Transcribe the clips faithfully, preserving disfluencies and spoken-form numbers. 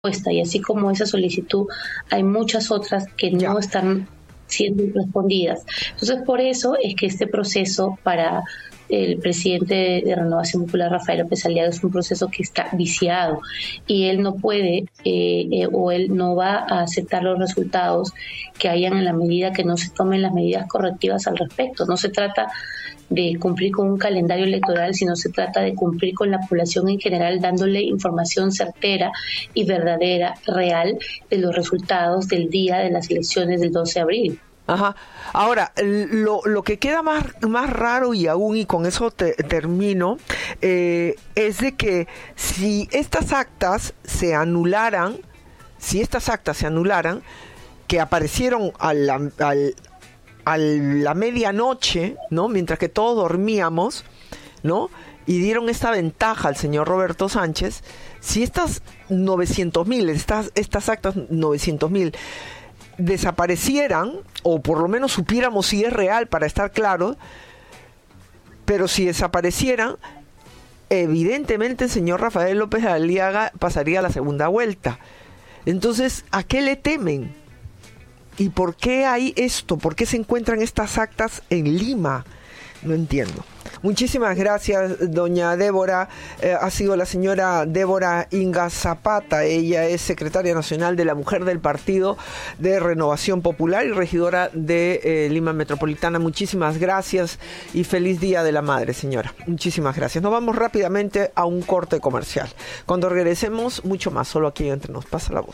y así como esa solicitud hay muchas otras que no ya. están siendo respondidas. Entonces, por eso es que este proceso para el presidente de Renovación Popular, Rafael López Aliaga, es un proceso que está viciado y él no puede eh, eh, o él no va a aceptar los resultados que hayan en la medida que no se tomen las medidas correctivas al respecto. No se trata de cumplir con un calendario electoral, sino se trata de cumplir con la población en general, dándole información certera y verdadera, real, de los resultados del día de las elecciones del doce de abril. Ajá. Ahora, lo, lo que queda más, más raro y aún, y con eso te, termino, eh, es de que si estas actas se anularan, si estas actas se anularan, que aparecieron a la, al, a la medianoche, ¿no? Mientras que todos dormíamos, ¿no? Y dieron esta ventaja al señor Roberto Sánchez, si estas novecientos mil, estas, estas actas novecientos mil, desaparecieran, o por lo menos supiéramos si es real para estar claro, pero si desaparecieran, evidentemente el señor Rafael López Aliaga pasaría a la segunda vuelta. Entonces, ¿a qué le temen? ¿Y por qué hay esto? ¿Por qué se encuentran estas actas en Lima? No entiendo. Muchísimas gracias, doña Débora. Eh, ha sido la señora Débora Inga Zapata. Ella es secretaria nacional de la Mujer del Partido de Renovación Popular y regidora de eh, Lima Metropolitana. Muchísimas gracias y feliz Día de la Madre, señora. Muchísimas gracias. Nos vamos rápidamente a un corte comercial. Cuando regresemos, mucho más. Solo aquí entre nos. Pasa la voz.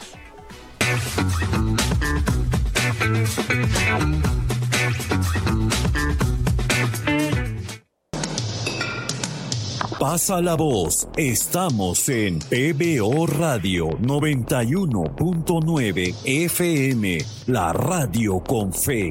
Pasa la voz. Estamos en P B O Radio noventa y uno punto nueve F M, la radio con fe.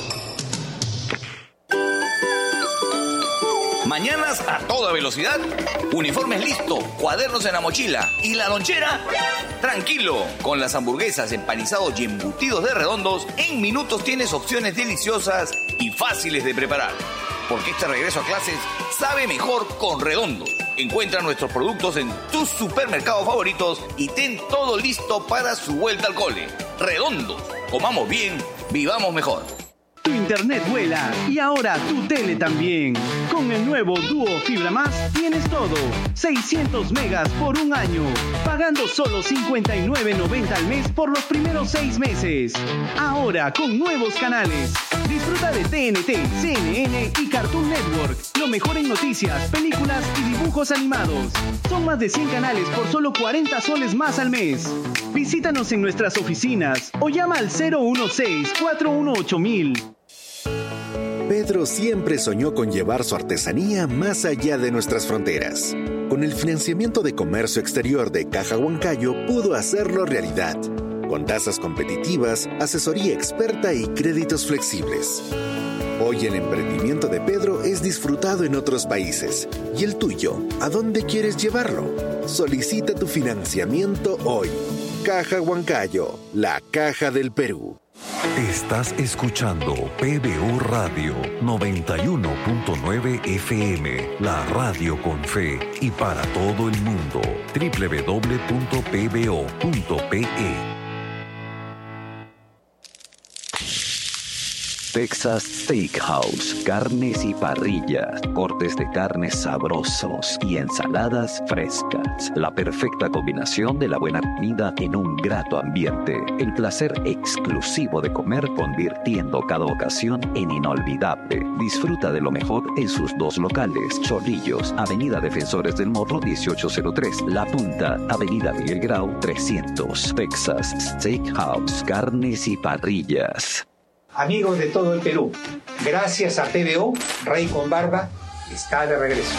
Mañanas a toda velocidad, uniformes listos, cuadernos en la mochila y la lonchera. Tranquilo, con las hamburguesas, empanizados y embutidos de Redondos, en minutos tienes opciones deliciosas y fáciles de preparar. Porque este regreso a clases sabe mejor con Redondos. Encuentra nuestros productos en tus supermercados favoritos y ten todo listo para su vuelta al cole. Redondos, comamos bien, vivamos mejor. Tu internet vuela y ahora tu tele también. Con el nuevo Duo Fibra Más tienes todo. seiscientos megas por un año, pagando solo cincuenta y nueve noventa al mes por los primeros seis meses. Ahora con nuevos canales. Disfruta de T N T, C N N y Cartoon Network. Lo mejor en noticias, películas y dibujos animados. Son más de cien canales por solo cuarenta soles más al mes. Visítanos en nuestras oficinas o llama al cero uno seis, cuatro uno ocho mil. Pedro siempre soñó con llevar su artesanía más allá de nuestras fronteras. Con el financiamiento de comercio exterior de Caja Huancayo pudo hacerlo realidad. Con tasas competitivas, asesoría experta y créditos flexibles. Hoy el emprendimiento de Pedro es disfrutado en otros países. ¿Y el tuyo? ¿A dónde quieres llevarlo? Solicita tu financiamiento hoy. Caja Huancayo, la caja del Perú. Estás escuchando P B O Radio noventa y uno punto nueve F M, la radio con fe y para todo el mundo. doble u doble u doble u punto p b o punto p e. Texas Steakhouse, carnes y parrillas, cortes de carnes sabrosos y ensaladas frescas. La perfecta combinación de la buena comida en un grato ambiente. El placer exclusivo de comer convirtiendo cada ocasión en inolvidable. Disfruta de lo mejor en sus dos locales. Chorrillos, Avenida Defensores del Morro dieciocho cero tres. La Punta, Avenida Miguel Grau trescientos. Texas Steakhouse, carnes y parrillas. Amigos de todo el Perú, gracias a P B O, Rey con Barba está de regreso.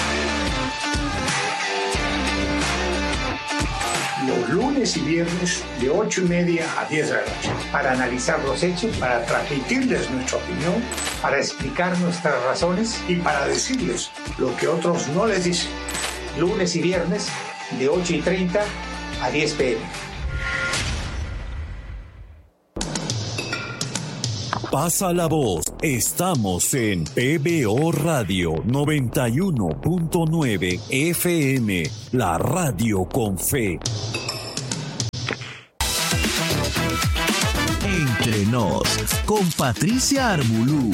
Los lunes y viernes de ocho y media a diez de la noche, para analizar los hechos, para transmitirles nuestra opinión, para explicar nuestras razones y para decirles lo que otros no les dicen. Lunes y viernes de ocho y treinta a diez p m Pasa la voz. Estamos en P B O Radio noventa y uno punto nueve F M, la radio con fe. Veloz con Patricia Arbulú.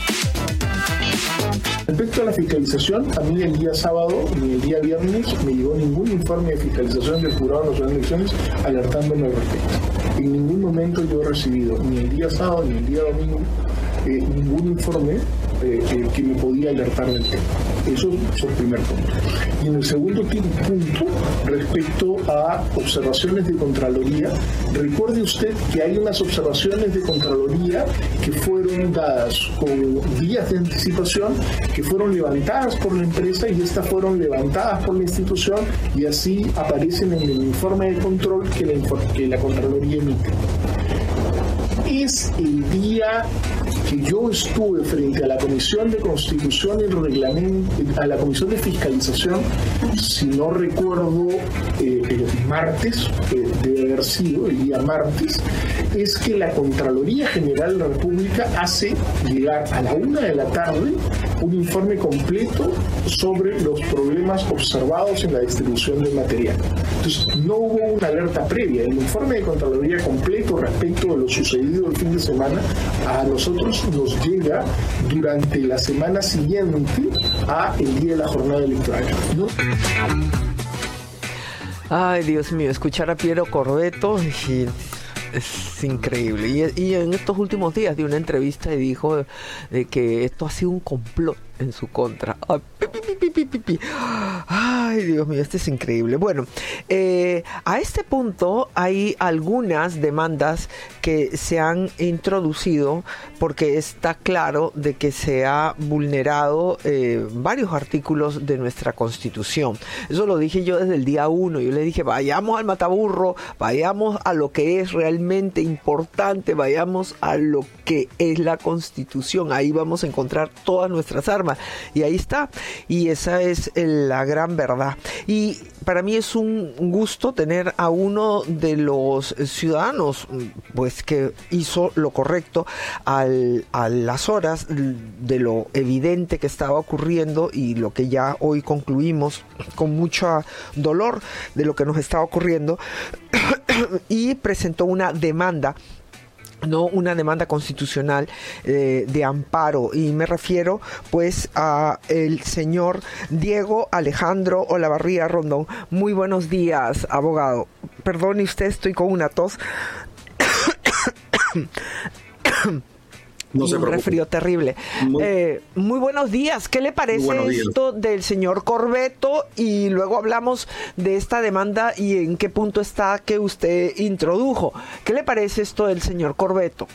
Respecto a la fiscalización, a mí el día sábado ni el día viernes me llegó ningún informe de fiscalización del Jurado Nacional de Elecciones alertándome al respecto. En ningún momento yo he recibido, ni el día sábado ni el día domingo, eh, ningún informe eh, que, que me podía alertar del tema. Eso es el primer punto. Y en el segundo punto, respecto a observaciones de Contraloría, recuerde usted que hay unas observaciones de Contraloría que fueron dadas con días de anticipación, que fueron levantadas por la empresa y estas fueron levantadas por la institución y así aparecen en el informe de control que la, que la Contraloría emite. Es el día que yo estuve frente a la Comisión de Constitución y Reglamento, a la Comisión de Fiscalización, si no recuerdo, eh, el martes, eh, debe haber sido el día martes, es que la Contraloría General de la República hace llegar a la una de la tarde un informe completo sobre los problemas observados en la distribución del material. Entonces, no hubo una alerta previa. El informe de Contraloría completo respecto de lo sucedido el fin de semana a nosotros nos llega durante la semana siguiente a el día de la jornada electoral, ¿no? Ay, Dios mío, escuchar a Piero Corvetto y es increíble. Y, y en estos últimos días dio una entrevista y dijo de que esto ha sido un complot en su contra. Ay, pi, pi, pi, pi, pi, pi. Ay, Dios mío, este es increíble. Bueno, eh, a este punto hay algunas demandas que se han introducido porque está claro de que se ha vulnerado eh, varios artículos de nuestra Constitución. Eso lo dije yo desde el día uno. Yo le dije, vayamos al mataburro, vayamos a lo que es realmente importante, vayamos a lo que es la Constitución. Ahí vamos a encontrar todas nuestras armas. Y ahí está. Y esa es la gran verdad. Y para mí es un gusto tener a uno de los ciudadanos pues que hizo lo correcto al, a las horas de lo evidente que estaba ocurriendo y lo que ya hoy concluimos con mucho dolor de lo que nos estaba ocurriendo y presentó una demanda, no una demanda constitucional eh, de amparo, y me refiero pues a el señor Diego Alejandro Olavarría Rondón. Muy buenos días, abogado. Perdone usted, estoy con una tos. No se preocupe. Un resfrío terrible. Muy, eh, muy buenos días. ¿Qué le parece esto del señor Corvetto? Y luego hablamos de esta demanda y en qué punto está que usted introdujo. ¿Qué le parece esto del señor Corvetto?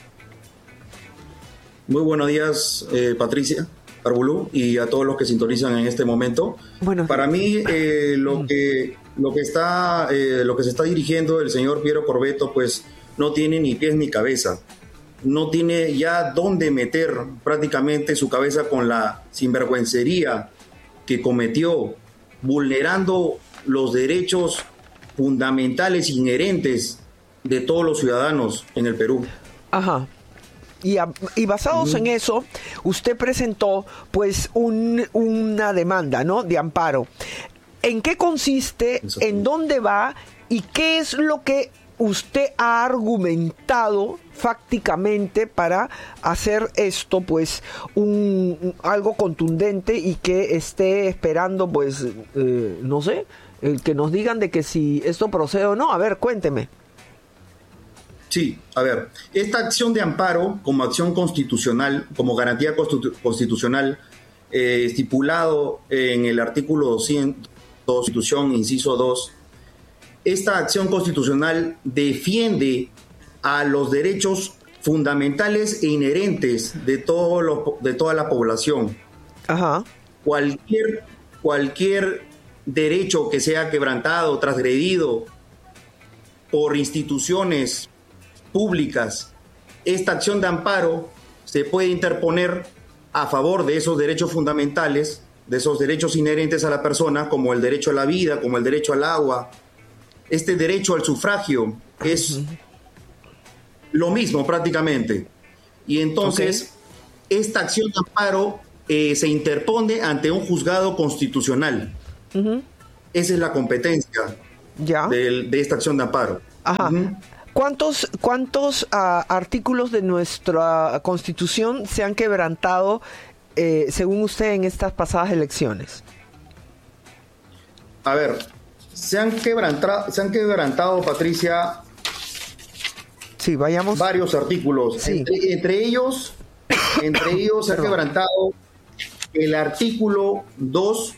Muy buenos días, eh, Patricia Arbulú, y a todos los que sintonizan en este momento. Bueno, para mí eh, lo que lo que está eh, lo que se está dirigiendo el señor Piero Corvetto, pues no tiene ni pies ni cabeza. No tiene ya dónde meter prácticamente su cabeza con la sinvergüencería que cometió, vulnerando los derechos fundamentales inherentes de todos los ciudadanos en el Perú. Ajá. Y, a, y basados mm. en eso, usted presentó pues un, una demanda, ¿no?, de amparo. ¿En qué consiste? Eso. ¿En dónde va? ¿Y qué es lo que usted ha argumentado fácticamente para hacer esto pues un algo contundente y que esté esperando pues eh, no sé, el que nos digan de que si esto procede o no? A ver, cuénteme. Sí, a ver, esta acción de amparo como acción constitucional, como garantía constitu- constitucional eh, estipulado en el artículo doscientos de la Constitución, inciso dos, esta acción constitucional defiende a los derechos fundamentales e inherentes de, todo lo, de toda la población. Ajá. Cualquier, cualquier derecho que sea quebrantado, transgredido por instituciones públicas, esta acción de amparo se puede interponer a favor de esos derechos fundamentales, de esos derechos inherentes a la persona, como el derecho a la vida, como el derecho al agua. Este derecho al sufragio es uh-huh. lo mismo prácticamente. Y entonces, okay. esta acción de amparo eh, se interpone ante un juzgado constitucional. Uh-huh. Esa es la competencia ¿Ya? de, de esta acción de amparo. Ajá. Uh-huh. ¿Cuántos, cuántos uh, artículos de nuestra Constitución se han quebrantado, eh, según usted, en estas pasadas elecciones? A ver, se han quebrantado, se han quebrantado, Patricia, sí, vayamos. varios artículos. Sí. Entre, entre ellos, entre ellos se ha quebrantado el artículo dos,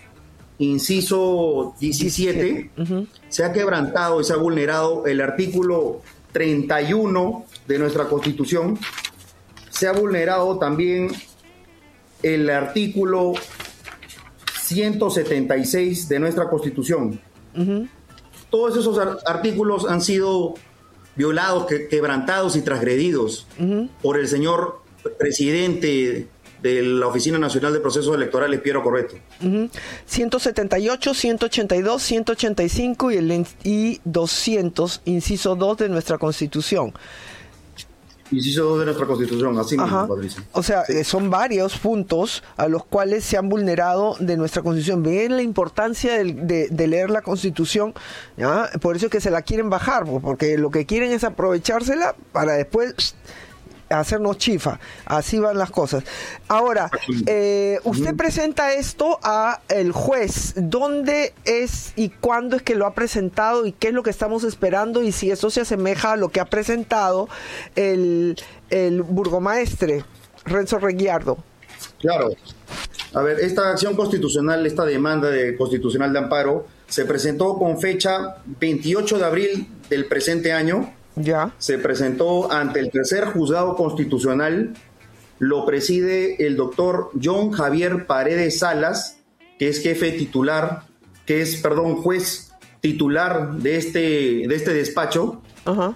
inciso diecisiete, uh-huh. Se ha quebrantado y se ha vulnerado el artículo treinta y uno de nuestra Constitución. Se ha vulnerado también el artículo ciento setenta y seis de nuestra Constitución. Uh-huh. Todos esos ar- artículos han sido violados, que- quebrantados y transgredidos uh-huh. por el señor presidente de la Oficina Nacional de Procesos Electorales, Piero Corvetto. Uh-huh. ciento setenta y ocho, ciento ochenta y dos, ciento ochenta y cinco y el y doscientos, inciso dos de nuestra Constitución. Inciso dos de nuestra Constitución, así mismo, Patricia. O sea, sí. Son varios puntos a los cuales se han vulnerado de nuestra Constitución. Ven la importancia de, de, de leer la Constitución, ¿ya? Por eso es que se la quieren bajar, porque lo que quieren es aprovechársela para después hacernos chifa. Así van las cosas. Ahora, eh, usted presenta esto a el juez. ¿Dónde es y cuándo es que lo ha presentado y qué es lo que estamos esperando y si eso se asemeja a lo que ha presentado el, el burgomaestre Renzo Reguiardo? Claro. A ver, esta acción constitucional, esta demanda de constitucional de amparo, se presentó con fecha veintiocho de abril del presente año. Ya. Se presentó ante el tercer juzgado constitucional, lo preside el doctor John Javier Paredes Salas, que es jefe titular, que es, perdón, juez titular de este, de este despacho. Uh-huh.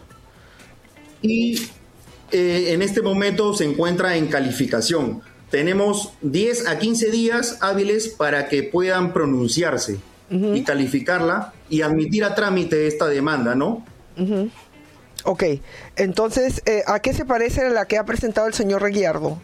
Y eh, en este momento se encuentra en calificación. Tenemos diez a quince días hábiles para que puedan pronunciarse uh-huh. y calificarla y admitir a trámite esta demanda, ¿no? Uh-huh. Ok, entonces, eh, ¿a qué se parece a la que ha presentado el señor Reguiardo?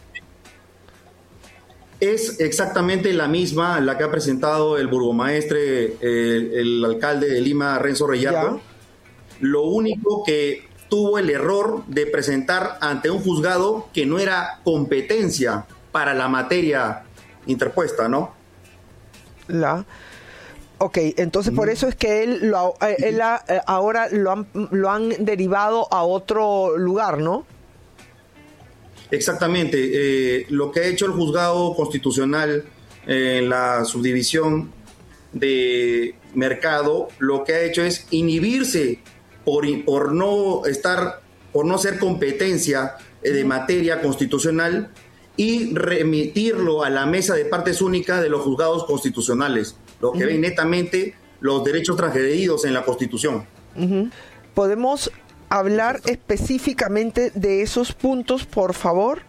Es exactamente la misma la que ha presentado el burgomaestre, el, el alcalde de Lima, Renzo Reguiardo. Lo único que tuvo el error de presentar ante un juzgado que no era competencia para la materia interpuesta, ¿no? La... Ok, entonces por eso es que él, lo, él ha, ahora lo han, lo han derivado a otro lugar, ¿no? Exactamente. Eh, lo que ha hecho el juzgado constitucional eh, en la subdivisión de Mercado, lo que ha hecho es inhibirse por, por no estar, por no ser competencia eh, de materia constitucional y remitirlo a la mesa de partes únicas de los juzgados constitucionales, lo que uh-huh. ven netamente los derechos transgredidos en la Constitución. Uh-huh. ¿Podemos hablar específicamente de esos puntos, por favor?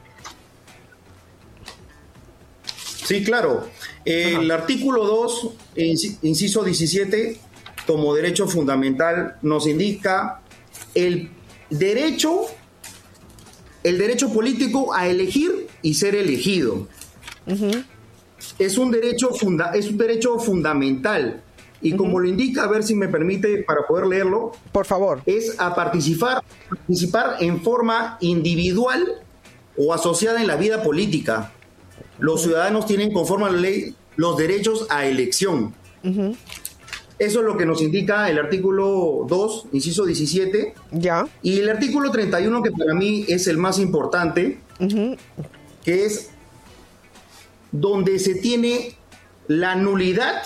Sí, claro. El uh-huh. artículo dos, inciso diecisiete, como derecho fundamental, nos indica el derecho, el derecho político a elegir y ser elegido. Uh-huh. Es un derecho funda, es un derecho fundamental y uh-huh. como lo indica, a ver si me permite para poder leerlo, por favor, es a participar, participar en forma individual o asociada en la vida política. Los uh-huh. ciudadanos tienen, conforme a la ley, los derechos a elección. Uh-huh. Eso es lo que nos indica el artículo dos, inciso diecisiete. Ya. Y el artículo treinta y uno, que para mí es el más importante, uh-huh. que es donde se tiene la nulidad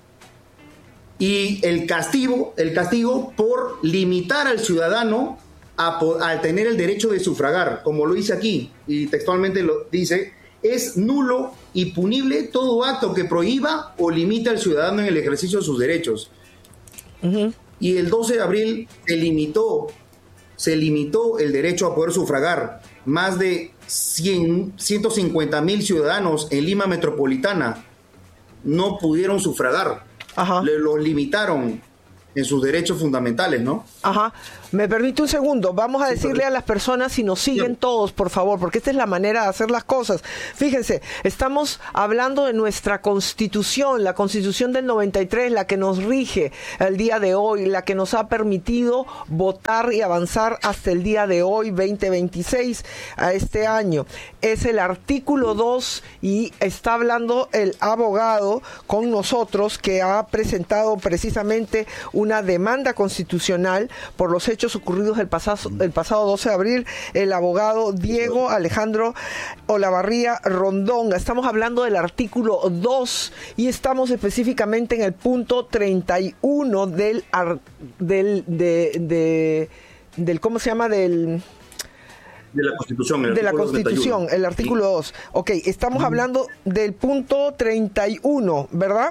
y el castigo, el castigo por limitar al ciudadano a, a tener el derecho de sufragar, como lo dice aquí, y textualmente lo dice, es nulo y punible todo acto que prohíba o limite al ciudadano en el ejercicio de sus derechos. Uh-huh. Y el doce de abril se limitó, se limitó el derecho a poder sufragar. Más de cien, ciento cincuenta mil ciudadanos en Lima metropolitana no pudieron sufragar. Ajá. Le, los limitaron. en sus derechos fundamentales, ¿no? Ajá. Me permite un segundo. Vamos a decirle a las personas si nos siguen todos, por favor, porque esta es la manera de hacer las cosas. Fíjense, estamos hablando de nuestra Constitución, la Constitución del noventa y tres, la que nos rige el día de hoy, la que nos ha permitido votar y avanzar hasta el día de hoy, veinte veintiséis, a este año. Es el artículo dos y está hablando el abogado con nosotros que ha presentado precisamente una demanda constitucional por los hechos ocurridos el pasado, el pasado doce de abril, el abogado Diego Alejandro Olavarría Rondón. Estamos hablando del artículo dos y estamos específicamente en el punto treinta y uno del, del, de, de, del ¿cómo se llama? Del... De la Constitución. El de la Constitución, treinta y uno. El artículo sí. dos. Ok, estamos uh-huh. hablando del punto treinta y uno, ¿verdad?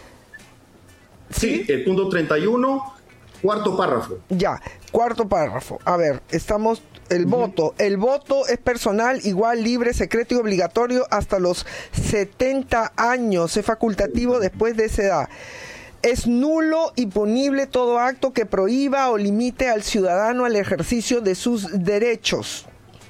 Sí, sí, el punto treinta y uno, cuarto párrafo. Ya, cuarto párrafo. A ver, estamos... El uh-huh. voto. El voto es personal, igual, libre, secreto y obligatorio hasta los setenta años. Es facultativo después de esa edad. Es nulo y punible todo acto que prohíba o limite al ciudadano al ejercicio de sus derechos.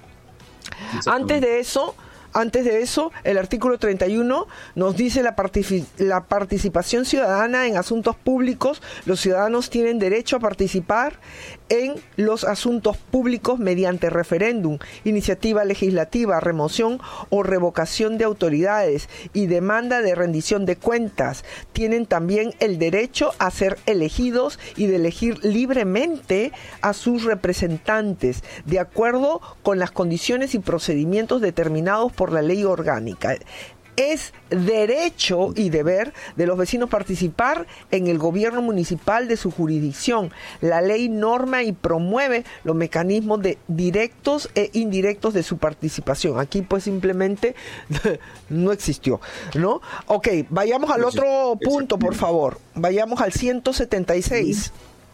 Antes de eso, antes de eso, el artículo treinta y uno nos dice la, partici- la participación ciudadana en asuntos públicos. Los ciudadanos tienen derecho a participar en los asuntos públicos mediante referéndum, iniciativa legislativa, remoción o revocación de autoridades y demanda de rendición de cuentas. Tienen también el derecho a ser elegidos y de elegir libremente a sus representantes, de acuerdo con las condiciones y procedimientos determinados por la ley orgánica. Es derecho y deber de los vecinos participar en el gobierno municipal de su jurisdicción. La ley norma y promueve los mecanismos de directos e indirectos de su participación. Aquí pues simplemente no existió, ¿no? Ok, vayamos al otro punto, por favor. Vayamos al ciento setenta y seis.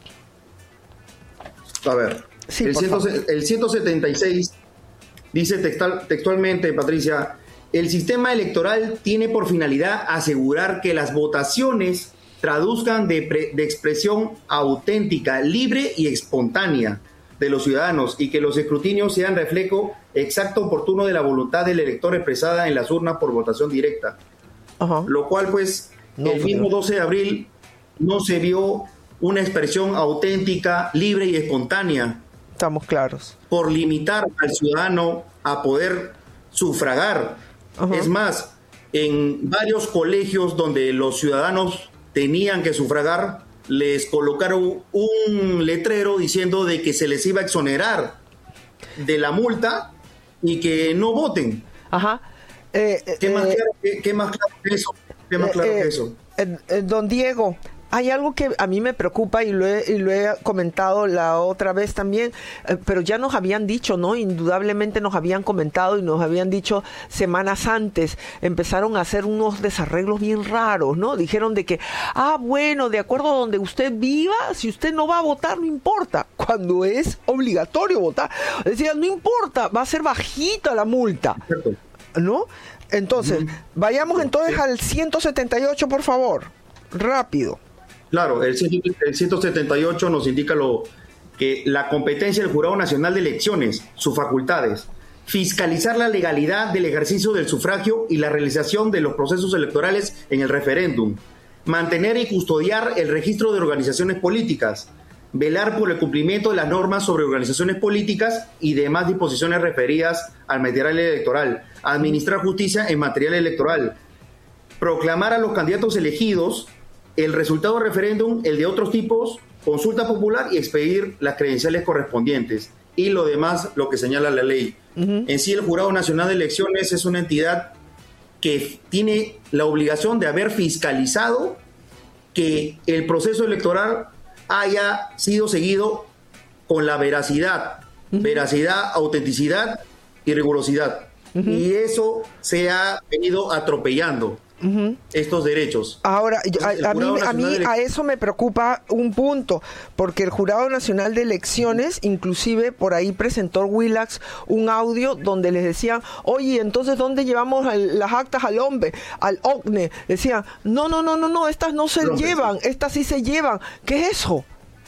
A ver, sí, el, ciento, el ciento setenta y seis dice textual, textualmente, Patricia: el sistema electoral tiene por finalidad asegurar que las votaciones traduzcan de, pre, de expresión auténtica, libre y espontánea de los ciudadanos y que los escrutinios sean reflejo exacto, oportuno de la voluntad del elector expresada en las urnas por votación directa. Uh-huh. Lo cual, pues, no, el mismo doce de abril no se vio una expresión auténtica, libre y espontánea. Estamos claros. Por limitar al ciudadano a poder sufragar. Uh-huh. Es más, en varios colegios donde los ciudadanos tenían que sufragar, les colocaron un letrero diciendo de que se les iba a exonerar de la multa y que no voten. Ajá. Eh, ¿Qué, eh, más claro, qué, ¿Qué más claro que eso? ¿Qué más claro eh, que eso? Eh, eh, don Diego, hay algo que a mí me preocupa y lo he, y lo he comentado la otra vez también, eh, pero ya nos habían dicho, ¿no? Indudablemente nos habían comentado y nos habían dicho semanas antes, empezaron a hacer unos desarreglos bien raros, ¿no? Dijeron de que, ah, bueno, de acuerdo a donde usted viva, si usted no va a votar, no importa, cuando es obligatorio votar. Decía, no importa, va a ser bajita la multa, ¿no? Entonces, uh-huh. vayamos entonces al ciento setenta y ocho, por favor, rápido. Claro, el, el ciento setenta y ocho nos indica lo que la competencia del Jurado Nacional de Elecciones, sus facultades, fiscalizar la legalidad del ejercicio del sufragio y la realización de los procesos electorales en el referéndum, mantener y custodiar el registro de organizaciones políticas, velar por el cumplimiento de las normas sobre organizaciones políticas y demás disposiciones referidas al material electoral, administrar justicia en material electoral, proclamar a los candidatos elegidos el resultado del referéndum, el de otros tipos, consulta popular y expedir las credenciales correspondientes y lo demás, lo que señala la ley. Uh-huh. En sí, el Jurado Nacional de Elecciones es una entidad que tiene la obligación de haber fiscalizado que el proceso electoral haya sido seguido con la veracidad, uh-huh. veracidad, autenticidad y rigurosidad. Uh-huh. Y eso se ha venido atropellando. uh-huh. estos derechos. Ahora, Entonces, a, a, mí, a mí a eso me preocupa un punto, porque el Jurado Nacional de Elecciones, inclusive por ahí presentó Willax un audio donde les decían, oye, entonces ¿dónde llevamos al, las actas al hombre, al O C N E? Decían, no, no, no, no, no, estas no se López. llevan, estas sí se llevan. ¿Qué es eso?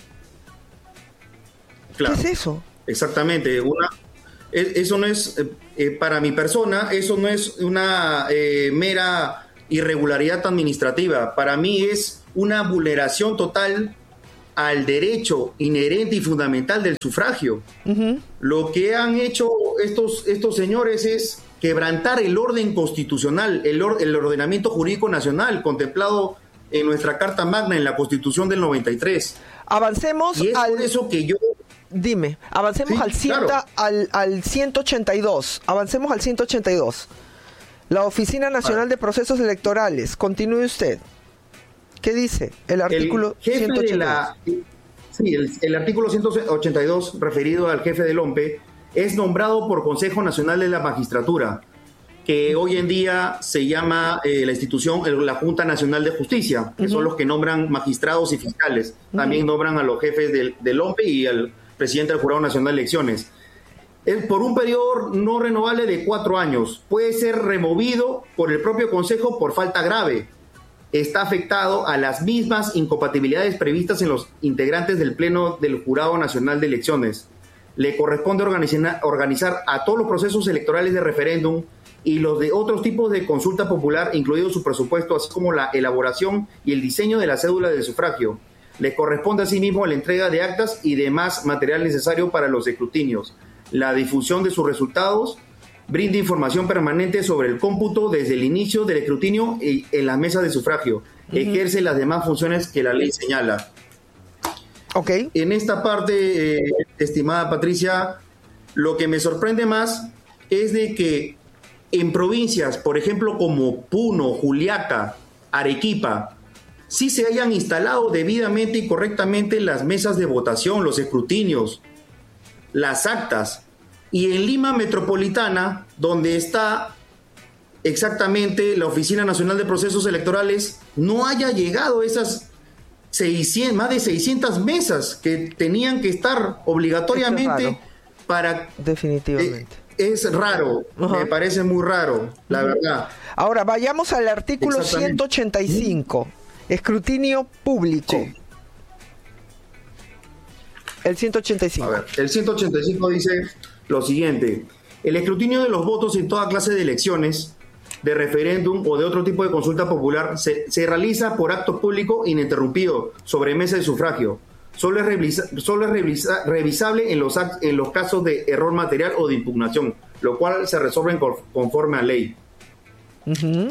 Claro. ¿Qué es eso? Exactamente, una... Eso no es, eh, para mi persona, eso no es una eh, mera irregularidad administrativa. Para mí es una vulneración total al derecho inherente y fundamental del sufragio. Uh-huh. Lo que han hecho estos, estos señores es quebrantar el orden constitucional, el, or, el ordenamiento jurídico nacional contemplado en nuestra Carta Magna, en la Constitución del noventa y tres. Avancemos y es al... por eso que yo... Dime, avancemos sí, al, ciento, claro. al, al ciento ochenta y dos. Avancemos al ciento ochenta y dos. La Oficina Nacional ah. de Procesos Electorales. Continúe usted. ¿Qué dice el artículo el jefe ciento ochenta y dos? De la, sí, el, el artículo ciento ochenta y dos, referido al jefe del O M P E, es nombrado por Consejo Nacional de la Magistratura, que hoy en día se llama eh, la institución, la Junta Nacional de Justicia, que uh-huh. son los que nombran magistrados y fiscales. También uh-huh. nombran a los jefes del, del O M P E y al presidente del Jurado Nacional de Elecciones. Es por un periodo no renovable de cuatro años. Puede ser removido por el propio Consejo por falta grave. Está afectado a las mismas incompatibilidades previstas en los integrantes del Pleno del Jurado Nacional de Elecciones. Le corresponde organizar, organizar a todos los procesos electorales de referéndum y los de otros tipos de consulta popular, incluido su presupuesto, así como la elaboración y el diseño de la cédula de sufragio. Le corresponde asimismo la entrega de actas y demás material necesario para los escrutinios, la difusión de sus resultados, brinda información permanente sobre el cómputo desde el inicio del escrutinio y en la mesa de sufragio, uh-huh. ejerce las demás funciones que la ley señala. Okay. En esta parte, eh, estimada Patricia, lo que me sorprende más es de que en provincias, por ejemplo, como Puno, Juliaca, Arequipa, sí se hayan instalado debidamente y correctamente las mesas de votación, los escrutinios, las actas, y en Lima Metropolitana, donde está exactamente la Oficina Nacional de Procesos Electorales, no haya llegado esas seiscientas, más de seiscientas mesas que tenían que estar obligatoriamente es para... Definitivamente. Eh, es raro, uh-huh. me parece muy raro, la uh-huh. verdad. Ahora, vayamos al artículo ciento ochenta y cinco. Uh-huh. Escrutinio público. Sí. El ciento ochenta y cinco. A ver, el ciento ochenta y cinco dice lo siguiente: el escrutinio de los votos en toda clase de elecciones, de referéndum o de otro tipo de consulta popular se, se realiza por acto público ininterrumpido sobre mesa de sufragio. Solo es, revisa, solo es revisa, revisable en los, en los casos de error material o de impugnación, lo cual se resuelve conforme a ley. Uh-huh.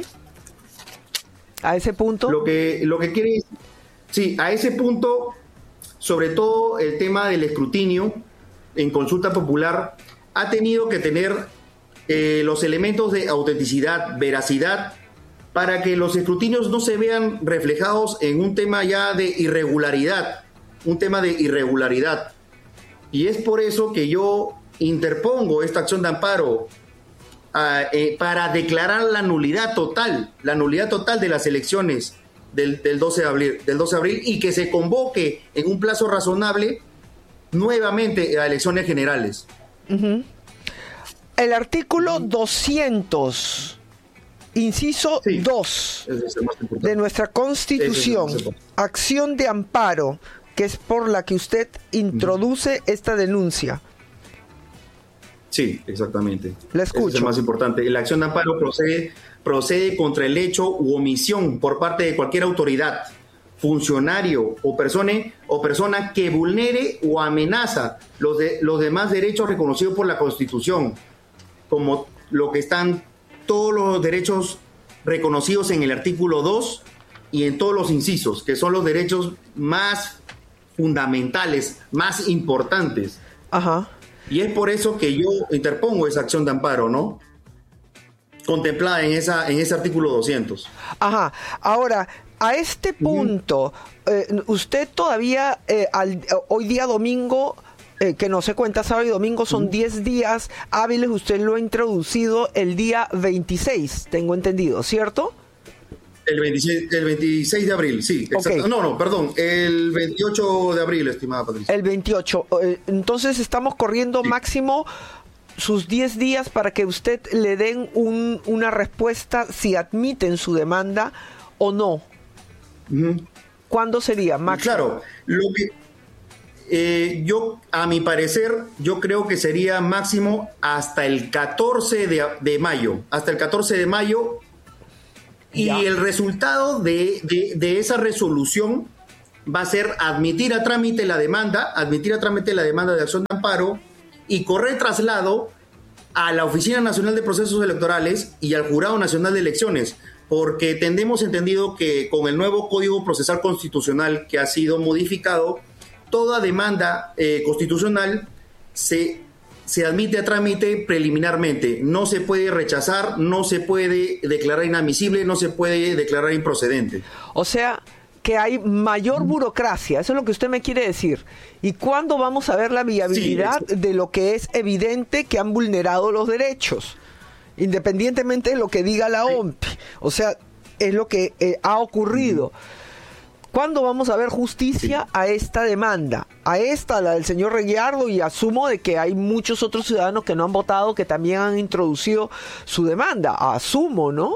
¿A ese punto? Lo que, lo que quiere decir, sí, a ese punto, sobre todo el tema del escrutinio en consulta popular, ha tenido que tener eh, los elementos de autenticidad, veracidad, para que los escrutinios no se vean reflejados en un tema ya de irregularidad, un tema de irregularidad. Y es por eso que yo interpongo esta acción de amparo Uh, eh, para declarar la nulidad total, la nulidad total de las elecciones del, del, doce de abril, del doce de abril y que se convoque en un plazo razonable nuevamente a elecciones generales. Uh-huh. El artículo uh-huh. doscientos, inciso sí. dos de nuestra Constitución, es acción de amparo, que es por la que usted introduce uh-huh. esta denuncia. Sí, exactamente. La escucho. Ese es el más importante. La acción de amparo procede, procede contra el hecho u omisión por parte de cualquier autoridad, funcionario o persona, o persona que vulnere o amenaza los, de, los demás derechos reconocidos por la Constitución, como lo que están todos los derechos reconocidos en el artículo dos y en todos los incisos, que son los derechos más fundamentales, más importantes. Ajá. Y es por eso que yo interpongo esa acción de amparo, ¿no? Contemplada en esa en ese artículo doscientos. Ajá. Ahora, a este punto, uh-huh. eh, usted todavía, eh, al, hoy día domingo, eh, que no se cuenta sábado y domingo, son diez uh-huh. días hábiles, usted lo ha introducido el día veintiséis, tengo entendido, ¿cierto? El veintiséis, el veintiséis de abril, sí. Okay. No, no, perdón, el veintiocho de abril, estimada Patricia. El veintiocho. Entonces estamos corriendo sí. máximo sus diez días para que usted le den un, una respuesta si admiten su demanda o no. Uh-huh. ¿Cuándo sería, máximo? Claro, lo que eh, yo, a mi parecer, yo creo que sería máximo hasta el catorce de, de mayo. Hasta el catorce de mayo. Y ya. El resultado de, de, de esa resolución va a ser admitir a trámite la demanda, admitir a trámite la demanda de acción de amparo y correr traslado a la Oficina Nacional de Procesos Electorales y al Jurado Nacional de Elecciones, porque tenemos entendido que con el nuevo Código Procesal Constitucional que ha sido modificado, toda demanda eh, constitucional se... se admite a trámite preliminarmente, no se puede rechazar, no se puede declarar inadmisible, no se puede declarar improcedente. O sea, que hay mayor burocracia, eso es lo que usted me quiere decir. ¿Y cuándo vamos a ver la viabilidad sí, de lo que es evidente que han vulnerado los derechos? Independientemente de lo que diga la sí. O M P I. O sea, es lo que eh, ha ocurrido. ¿Cuándo vamos a ver justicia sí. a esta demanda? A esta, la del señor Reguiardo, y asumo de que hay muchos otros ciudadanos que no han votado que también han introducido su demanda. Asumo, ¿no?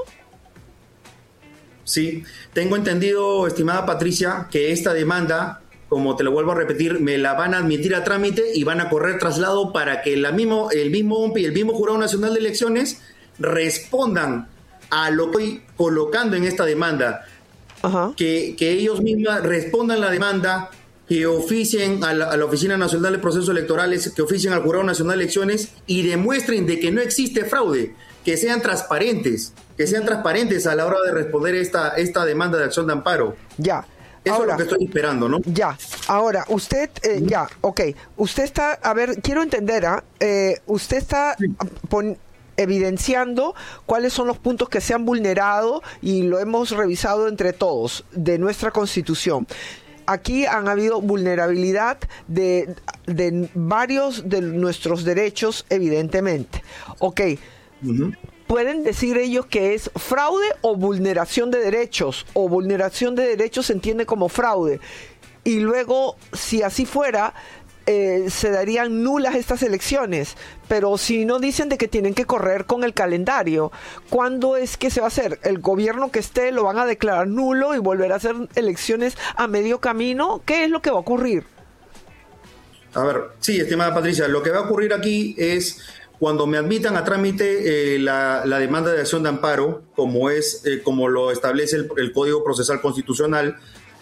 Sí, tengo entendido, estimada Patricia, que esta demanda, como te lo vuelvo a repetir, me la van a admitir a trámite y van a correr traslado para que la mismo, el mismo O M P I y el mismo Jurado Nacional de Elecciones respondan a lo que estoy colocando en esta demanda. Ajá. Que, que ellos mismos respondan la demanda, que oficien a la, a la Oficina Nacional de Procesos Electorales, que oficien al Jurado Nacional de Elecciones y demuestren de que no existe fraude, que sean transparentes, que sean transparentes a la hora de responder esta, esta demanda de acción de amparo. Ya. Eso ahora, es lo que estoy esperando, ¿no? Ya. Ahora, usted, eh, ¿Mm? ya, ok. Usted está, a ver, quiero entender, ¿ah? eh, usted está sí. pon, evidenciando cuáles son los puntos que se han vulnerado y lo hemos revisado entre todos de nuestra Constitución. Aquí han habido vulnerabilidad de, de varios de nuestros derechos, evidentemente. Ok. Uh-huh. ¿Pueden decir ellos que es fraude o vulneración de derechos? O vulneración de derechos se entiende como fraude. Y luego, si así fuera, eh, se darían nulas estas elecciones. Pero si no dicen de que tienen que correr con el calendario, ¿cuándo es que se va a hacer? ¿El gobierno que esté lo van a declarar nulo y volver a hacer elecciones a medio camino? ¿Qué es lo que va a ocurrir? A ver, sí, estimada Patricia, lo que va a ocurrir aquí es... Cuando me admitan a trámite eh, la, la demanda de acción de amparo, como es eh, como lo establece el, el Código Procesal Constitucional,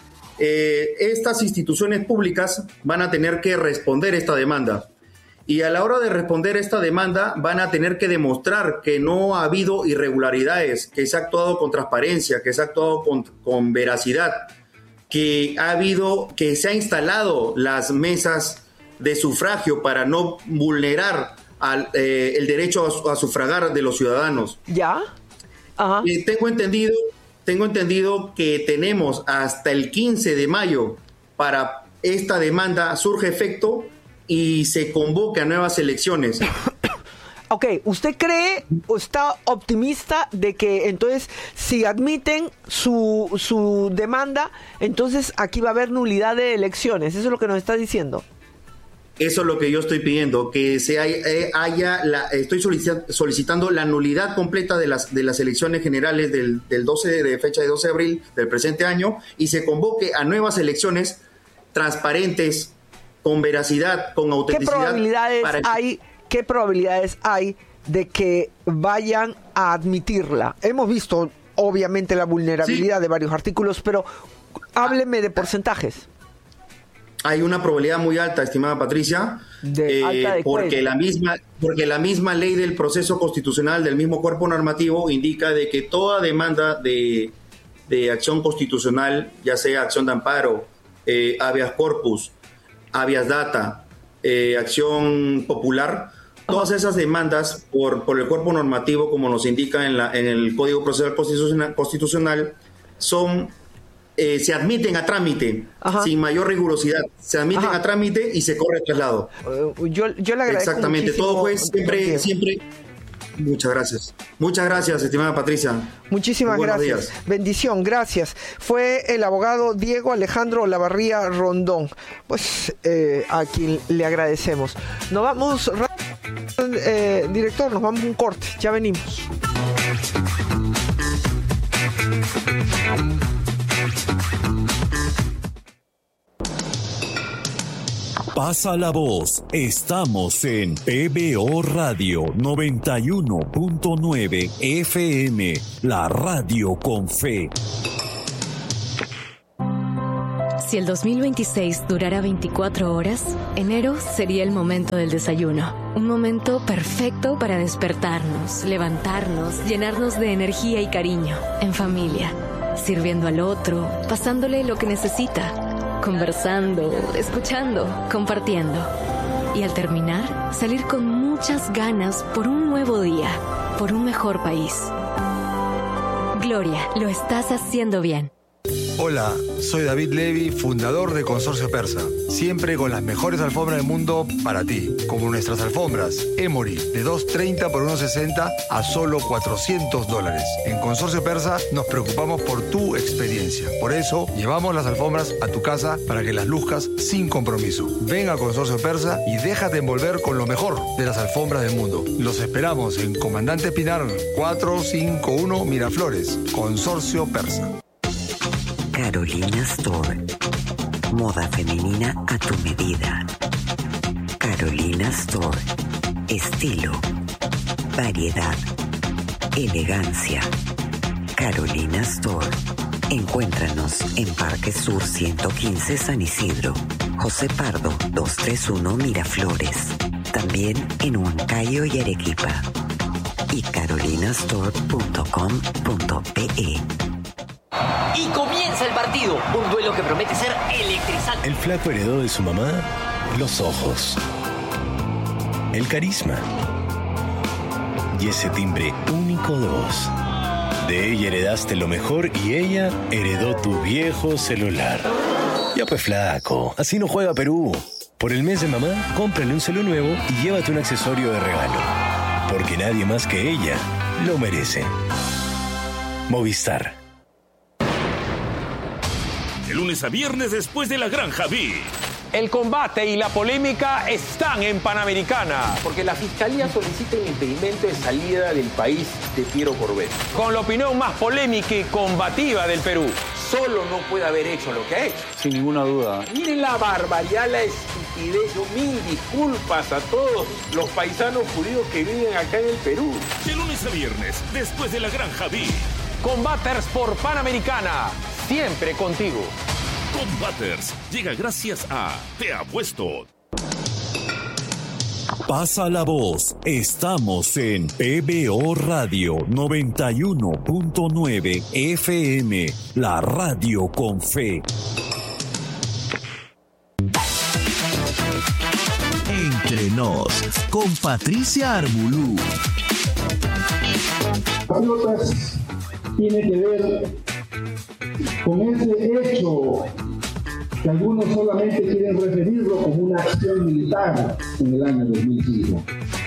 eh, estas instituciones públicas van a tener que responder esta demanda. Y a la hora de responder esta demanda van a tener que demostrar que no ha habido irregularidades, que se ha actuado con transparencia, que se ha actuado con, con veracidad, que ha habido, que se ha instalado las mesas de sufragio para no vulnerar Al, eh, el derecho a, a sufragar de los ciudadanos. ¿Ya? Ajá. Eh, tengo entendido, tengo entendido que tenemos hasta el quince de mayo para esta demanda surge efecto y se convoque a nuevas elecciones. Ok, ¿usted cree o está optimista de que entonces si admiten su, su demanda, entonces aquí va a haber nulidad de elecciones? ¿Eso es lo que nos está diciendo? Eso es lo que yo estoy pidiendo, que se haya, haya la, estoy solicitando la nulidad completa de las de las elecciones generales del, del doce de fecha de doce de abril del presente año y se convoque a nuevas elecciones transparentes, con veracidad, con autenticidad. ¿Qué probabilidades para... hay? ¿Qué probabilidades hay de que vayan a admitirla? Hemos visto, obviamente, la vulnerabilidad sí. de varios artículos, pero hábleme de porcentajes. Hay una probabilidad muy alta, estimada Patricia, de eh, alta de porque la misma porque la misma ley del proceso constitucional del mismo cuerpo normativo indica de que toda demanda de, de acción constitucional, ya sea acción de amparo, eh, habeas corpus, habeas data, eh, acción popular, todas esas demandas por, por el cuerpo normativo, como nos indica en, la, en el Código Procesal Constitucional, constitucional son... Eh, se admiten a trámite. Ajá. Sin mayor rigurosidad, se admiten Ajá. a trámite y se corre traslado. Uh, yo, yo le agradezco exactamente, todo juez siempre, siempre Muchas gracias. Muchas gracias, estimada Patricia. Muchísimas gracias. Días. Bendición, gracias. Fue el abogado Diego Alejandro Olavarría Rondón, pues eh, a quien le agradecemos. Nos vamos, eh, director, nos vamos a un corte, ya venimos. Pasa la voz, estamos en P B O Radio noventa y uno punto nueve F M, la radio con fe. Si el dos mil veintiséis durara veinticuatro horas, enero sería el momento del desayuno. Un momento perfecto para despertarnos, levantarnos, llenarnos de energía y cariño, en familia, sirviendo al otro, pasándole lo que necesita. Conversando, escuchando, compartiendo. Y al terminar, salir con muchas ganas por un nuevo día, por un mejor país. Gloria, lo estás haciendo bien. Hola, soy David Levy, fundador de Consorcio Persa. Siempre con las mejores alfombras del mundo para ti, como nuestras alfombras Emory de dos treinta por uno sesenta a solo cuatrocientos dólares. En Consorcio Persa nos preocupamos por tu experiencia. Por eso llevamos las alfombras a tu casa para que las luzcas sin compromiso. Ven a Consorcio Persa y déjate envolver con lo mejor de las alfombras del mundo. Los esperamos en Comandante Pinar cuatrocientos cincuenta y uno Miraflores. Consorcio Persa. Carolina Store. Moda femenina a tu medida. Carolina Store. Estilo, variedad, elegancia. Carolina Store. Encuéntranos en Parque Sur ciento quince San Isidro, José Pardo doscientos treinta y uno Miraflores. También en Huancayo y Arequipa. Y carolinastore punto com punto pe. Y comienza el partido, un duelo que promete ser electrizante. El flaco heredó de su mamá los ojos, el carisma y ese timbre único de voz. De ella heredaste lo mejor y ella heredó tu viejo celular. Ya pues flaco, así no juega Perú. Por el mes de mamá, cómprale un celu nuevo y llévate un accesorio de regalo. Porque nadie más que ella lo merece. Movistar. De lunes a viernes después de la Granja B. El combate y la polémica están en Panamericana. Porque la Fiscalía solicita el impedimento de salida del país de Piero Corbet. Con la opinión más polémica y combativa del Perú. Solo no puede haber hecho lo que ha hecho. Sin ninguna duda. Miren la barbaridad, la estupidez. Yo mil disculpas a todos los paisanos judíos que viven acá en el Perú. De lunes a viernes después de la Granja B. Combaters por Panamericana. Siempre contigo. Combaters llega gracias a Te Apuesto. Pasa la voz. Estamos en P B O Radio noventa y uno punto nueve F M, la radio con fe. Entre nos, con Patricia Armbulú. Patriotas tiene que ver con ese hecho que algunos solamente quieren referirlo como una acción militar en el año dos mil cinco.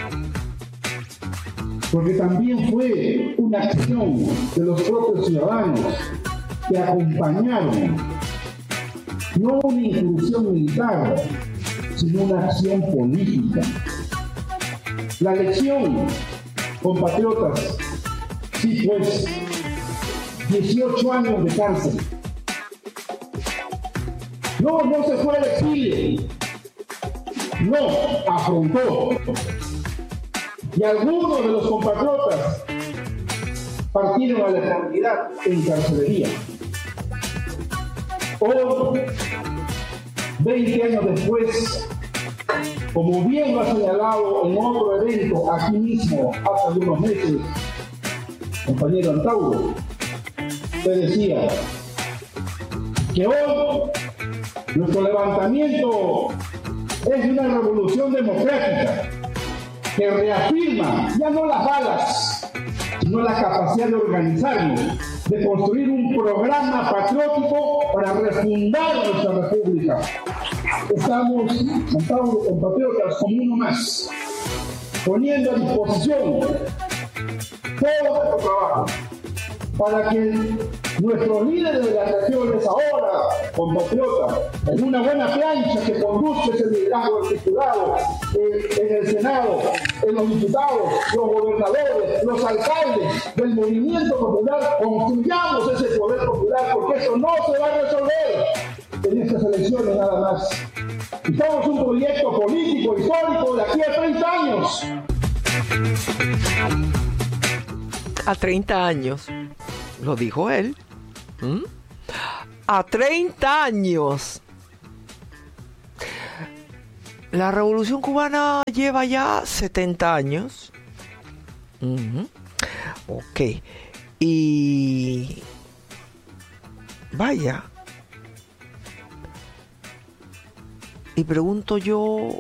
Porque también fue una acción de los propios ciudadanos que acompañaron no una incursión militar, sino una acción política. La lección, compatriotas, sí pues, dieciocho años de cárcel. No, no se fue al exilio. No, afrontó. Y algunos de los compatriotas partieron a la eternidad en carcelería. Hoy, veinte años después, como bien lo ha señalado en otro evento aquí mismo hace algunos meses, compañero Antauro, te decía que hoy nuestro levantamiento es una revolución democrática que reafirma ya no las balas, sino la capacidad de organizarnos, de construir un programa patriótico para refundar nuestra república. Estamos, Antauro, compatriotas, como uno más, poniendo a disposición todo nuestro trabajo, para que nuestros líderes de las regiones ahora, compatriotas, en una buena plancha que conduzca ese liderazgo articulado eh, en el Senado, en los diputados, los gobernadores, los alcaldes del movimiento popular, construyamos ese poder popular, porque eso no se va a resolver en estas elecciones nada más. Estamos un proyecto político, histórico, de aquí a treinta años. A treinta años, lo dijo él. ¿Mm? A treinta años. La Revolución Cubana lleva ya setenta años. Uh-huh. Ok. Y... Vaya. Y pregunto yo,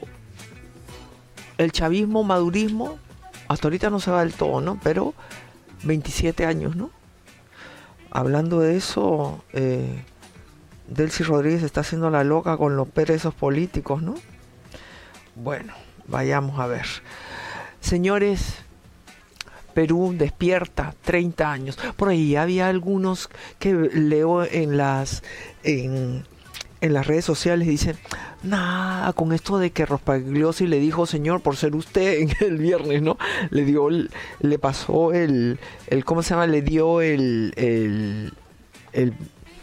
el chavismo, madurismo, hasta ahorita no se va del todo, ¿no? Pero veintisiete años, ¿no? Hablando de eso, eh, Delcy Rodríguez está haciendo la loca con los perezos políticos, ¿no? Bueno, vayamos a ver. Señores, Perú despierta, treinta años. Por ahí había algunos que leo en las... En, en las redes sociales dicen, nada, con esto de que Rospagliosi le dijo, señor, por ser usted, en el viernes, ¿no? Le dio, le pasó el, el ¿cómo se llama? Le dio el, el, el,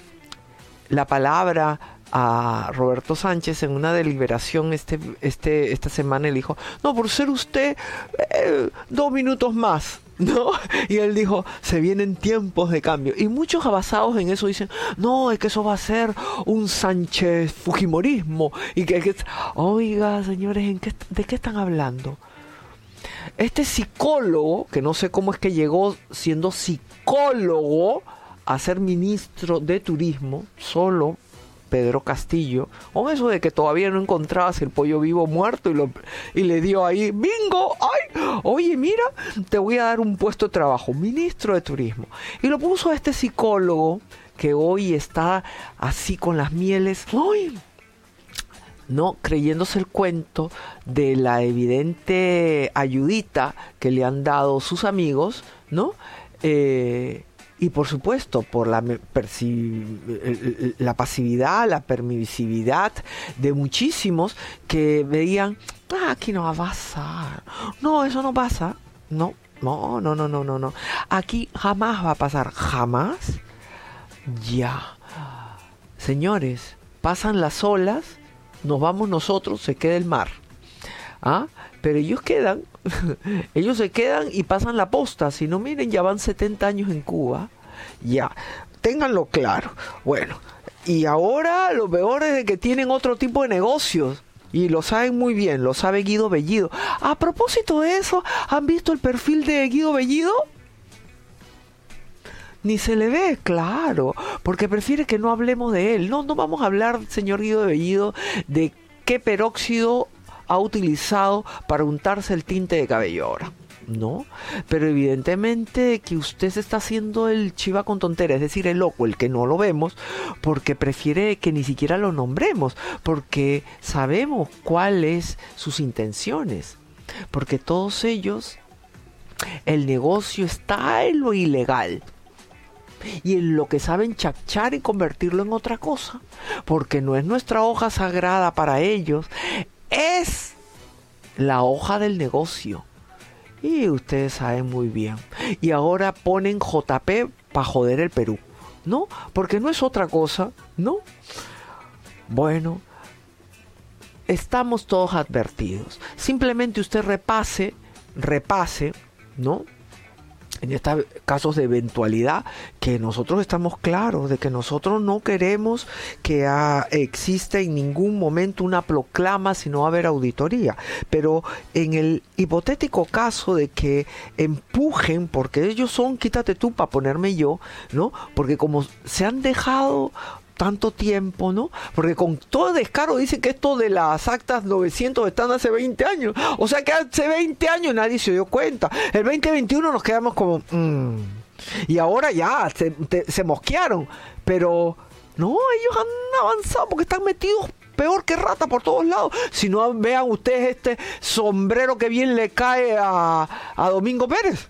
la palabra a Roberto Sánchez en una deliberación este, este, esta semana y le dijo, no, por ser usted, eh, dos minutos más, ¿no? Y él dijo, se vienen tiempos de cambio. Y muchos basados en eso dicen, no, es que eso va a ser un Sánchez Fujimorismo. Y que, que oiga, señores, ¿en qué, ¿de qué están hablando? Este psicólogo, que no sé cómo es que llegó siendo psicólogo a ser ministro de turismo, solo Pedro Castillo, o eso de que todavía no encontrabas el pollo vivo muerto y, lo, y le dio ahí, bingo, ay, oye, mira, te voy a dar un puesto de trabajo, ministro de turismo. Y lo puso a este psicólogo que hoy está así con las mieles, ¡ay! No, creyéndose el cuento de la evidente ayudita que le han dado sus amigos, ¿no? Eh... Y por supuesto, por la, perci- la pasividad, la permisividad de muchísimos que veían, ah, aquí no va a pasar. No, eso no pasa. No, no, no, no, no, no, no. Aquí jamás va a pasar. ¿Jamás? Ya. Señores, pasan las olas, nos vamos nosotros, se queda el mar. ¿Ah? Pero ellos quedan, ellos se quedan y pasan la posta. Si no, miren, ya van setenta años en Cuba. Ya, ténganlo claro. Bueno, y ahora lo peor es de que tienen otro tipo de negocios. Y lo saben muy bien, lo sabe Guido Bellido. A propósito de eso, ¿han visto el perfil de Guido Bellido? Ni se le ve, claro, porque prefiere que no hablemos de él. No, no vamos a hablar, señor Guido Bellido, de qué peróxido ha utilizado para untarse el tinte de cabello ahora, ¿no? Pero evidentemente que usted se está haciendo el chiva con tontera, es decir, el loco, el que no lo vemos, porque prefiere que ni siquiera lo nombremos, porque sabemos cuáles sus intenciones, porque todos ellos, el negocio está en lo ilegal y en lo que saben chachar y convertirlo en otra cosa, porque no es nuestra hoja sagrada para ellos, es la hoja del negocio. Y ustedes saben muy bien. Y ahora ponen J P para joder el Perú, ¿no? Porque no es otra cosa, ¿no? Bueno, estamos todos advertidos. Simplemente usted repase, repase, ¿no? En estos casos de eventualidad, que nosotros estamos claros de que nosotros no queremos que ah, exista en ningún momento una proclama si no va a haber auditoría. Pero en el hipotético caso de que empujen, porque ellos son, quítate tú para ponerme yo, ¿no? Porque como se han dejado tanto tiempo, ¿no? Porque con todo descaro dicen que esto de las actas novecientos están hace veinte años. O sea que hace veinte años nadie se dio cuenta. El veinte veintiuno nos quedamos como... Mmm. Y ahora ya se, te, se mosquearon. Pero no, ellos han avanzado porque están metidos peor que rata por todos lados. Si no, vean ustedes este sombrero que bien le cae a, a Domingo Pérez,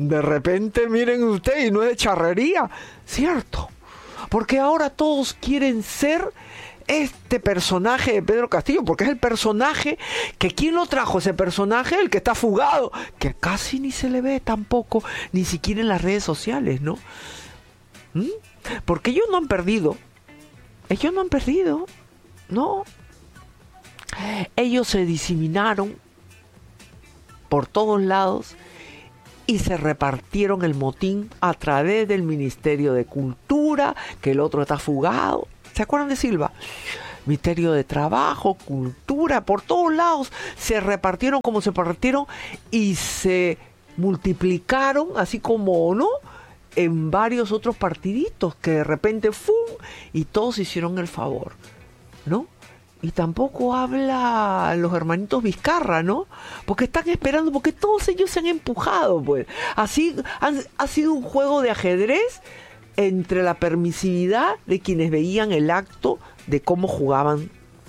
de repente, miren ustedes, y no es de charrería, cierto, porque ahora todos quieren ser este personaje de Pedro Castillo, porque es el personaje que ¿quién lo trajo? Ese personaje, el que está fugado, que casi ni se le ve tampoco, ni siquiera en las redes sociales, ¿no? ¿Mm? Porque ellos no han perdido, ellos no han perdido, no, ellos se diseminaron por todos lados y se repartieron el motín a través del Ministerio de Cultura, que el otro está fugado. ¿Se acuerdan de Silva? Ministerio de Trabajo, Cultura, por todos lados se repartieron como se repartieron y se multiplicaron, así como, ¿no?, en varios otros partiditos que de repente ¡fum! Y todos hicieron el favor, ¿no? Y tampoco habla los hermanitos Vizcarra, ¿no? Porque están esperando, porque todos ellos se han empujado, pues. Así han, ha sido un juego de ajedrez entre la permisividad de quienes veían el acto de cómo jugaban.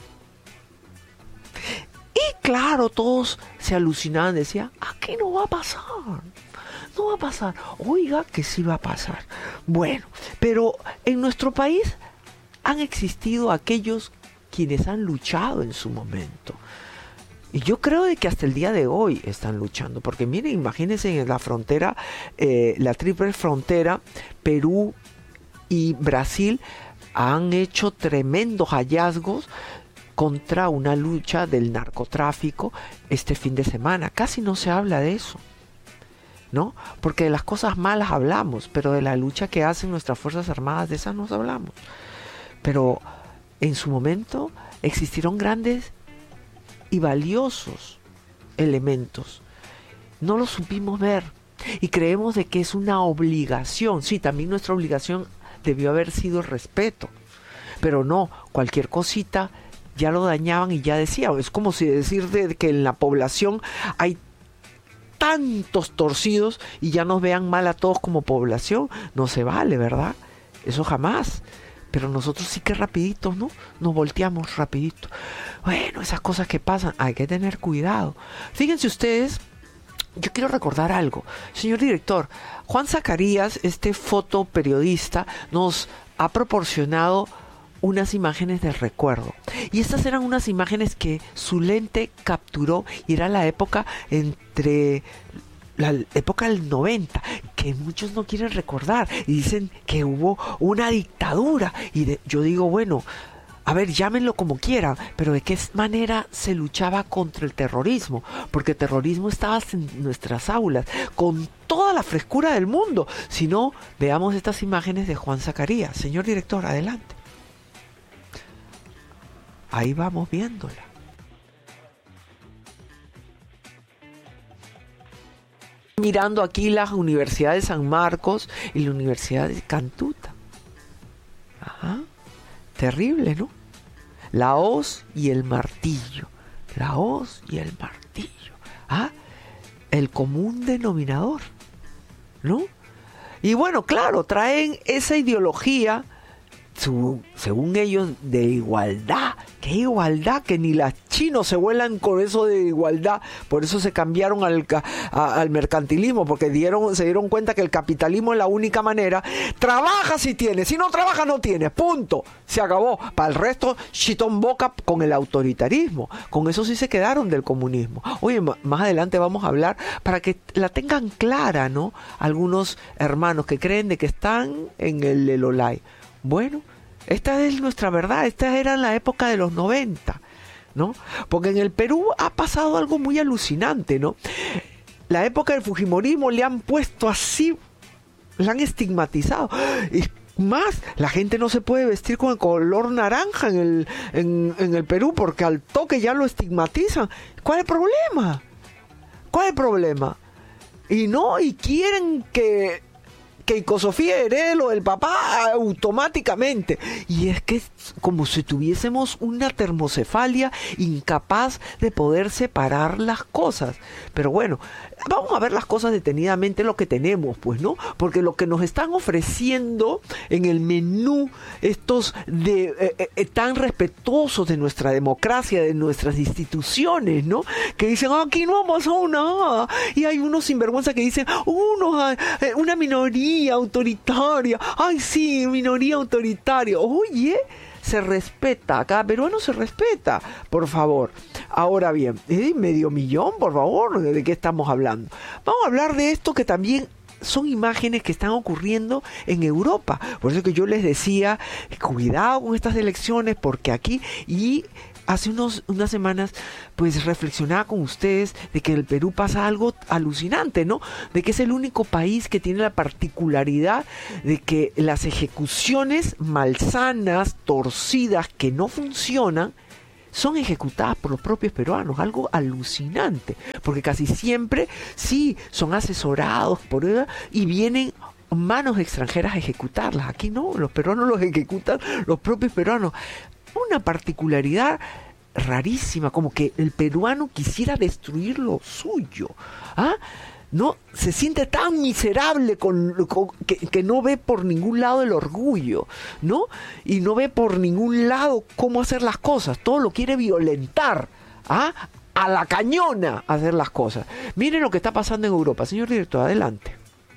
Y claro, todos se alucinaban, decían, aquí no va a pasar, no va a pasar. Oiga, que sí va a pasar. Bueno, pero en nuestro país han existido aquellos quienes han luchado en su momento. Y yo creo de que hasta el día de hoy están luchando. Porque miren, imagínense en la frontera, eh, la triple frontera, Perú y Brasil han hecho tremendos hallazgos contra una lucha del narcotráfico este fin de semana. Casi no se habla de eso, ¿no? Porque de las cosas malas hablamos, pero de la lucha que hacen nuestras Fuerzas Armadas, de esas no hablamos. Pero en su momento existieron grandes y valiosos elementos. No los supimos ver y creemos de que es una obligación. Sí, también nuestra obligación debió haber sido el respeto, pero no, cualquier cosita ya lo dañaban y ya decían. Es como si decir de que en la población hay tantos torcidos y ya nos vean mal a todos como población. No se vale, ¿verdad? Eso jamás. Pero nosotros sí que rapidito, ¿no? Nos volteamos rapidito. Bueno, esas cosas que pasan, hay que tener cuidado. Fíjense ustedes, yo quiero recordar algo. Señor director, Juan Zacarías, este fotoperiodista, nos ha proporcionado unas imágenes del recuerdo. Y estas eran unas imágenes que su lente capturó y era la época entre... la época del noventa, que muchos no quieren recordar y dicen que hubo una dictadura y de, yo digo, bueno, a ver, llámenlo como quieran, pero de qué manera se luchaba contra el terrorismo, porque el terrorismo estaba en nuestras aulas con toda la frescura del mundo. Si no, veamos estas imágenes de Juan Zacarías. Señor director, adelante. Ahí vamos viéndola. Mirando aquí la Universidad de San Marcos y la Universidad de Cantuta. Ajá. Terrible, ¿no? La hoz y el martillo. La hoz y el martillo. ¿Ah? El común denominador, ¿no? Y bueno, claro, traen esa ideología, su, según ellos, de igualdad. ¿Qué igualdad? Que ni las chinos se vuelan con eso de igualdad. Por eso se cambiaron al, a, al mercantilismo, porque dieron, se dieron cuenta que el capitalismo es la única manera. Trabaja si tienes, si no trabaja no tienes, punto. Se acabó. Para el resto, chitón boca con el autoritarismo. Con eso sí se quedaron del comunismo. Oye, más adelante vamos a hablar para que la tengan clara, ¿no? Algunos hermanos que creen de que están en el Lelolay. Bueno, esta es nuestra verdad, esta era la época de los noventa, ¿no? Porque en el Perú ha pasado algo muy alucinante, ¿no? La época del fujimorismo le han puesto así, la han estigmatizado. Y más, la gente no se puede vestir con el color naranja en el, en, en el Perú porque al toque ya lo estigmatizan. ¿Cuál es el problema? ¿Cuál es el problema? Y no, y quieren que... Keiko Sofía herede lo del papá automáticamente. Y es que es como si tuviésemos una termocefalia incapaz de poder separar las cosas. Pero bueno, vamos a ver las cosas detenidamente, lo que tenemos, pues, ¿no? Porque lo que nos están ofreciendo en el menú, estos de eh, eh, tan respetuosos de nuestra democracia, de nuestras instituciones, ¿no? Que dicen, ah, aquí no ha pasado nada. Y hay unos sinvergüenza que dicen, unos, eh, una minoría autoritaria. Ay, sí, minoría autoritaria. Oye, se respeta, cada peruano se respeta, por favor. Ahora bien, ¿eh? medio millón, por favor, ¿de qué estamos hablando? Vamos a hablar de esto que también son imágenes que están ocurriendo en Europa. Por eso que yo les decía, cuidado con estas elecciones, porque aquí y hace unos, unas semanas, pues reflexionaba con ustedes de que en el Perú pasa algo alucinante, ¿no? De que es el único país que tiene la particularidad de que las ejecuciones malsanas, torcidas, que no funcionan, son ejecutadas por los propios peruanos, algo alucinante, porque casi siempre sí son asesorados por ella y vienen manos extranjeras a ejecutarlas. Aquí no, los peruanos los ejecutan los propios peruanos. Una particularidad rarísima, como que el peruano quisiera destruir lo suyo. ¿Ah? No, se siente tan miserable con, con que, que no ve por ningún lado el orgullo, ¿no? Y no ve por ningún lado cómo hacer las cosas. Todo lo quiere violentar, ¿ah? A la cañona hacer las cosas. Miren lo que está pasando en Europa. Señor director, adelante.